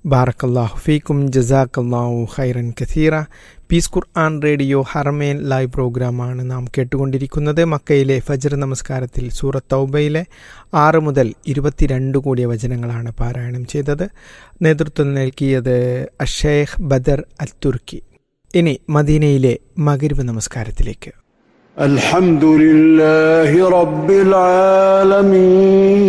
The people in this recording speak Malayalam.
ബാറക്കല്ലാഹു ഫീക്കും ജസാക്കല്ലാഹു ഖൈറൻ കസീറ. പീസ് ഖുർആൻ റേഡിയോ ഹറമേൻ ലൈവ് പ്രോഗ്രാമാണ് നാം കേട്ടുകൊണ്ടിരിക്കുന്നത്. മക്കയിലെ ഫജ്ർ നമസ്കാരത്തിൽ സൂറത്ത് തൗബയിലെ 6 മുതൽ 22 കൂടിയ വചനങ്ങളാണ് പാരായണം ചെയ്തത്. നേതൃത്വം നൽകിയത് അഷേഖ് ബദർ അൽ തുർക്കി. ഇനി മദീനയിലെ മഗ്രിബ് നമസ്കാരത്തിലേക്ക്. അൽഹംദുലില്ലാഹി റബ്ബിൽ ആലമീൻ